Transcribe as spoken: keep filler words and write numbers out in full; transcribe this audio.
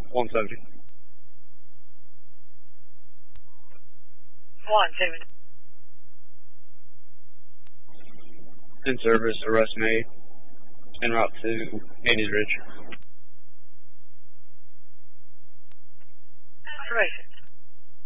one seventy. one seventy. In service, arrest made. En route to Andy's Ridge. Racing.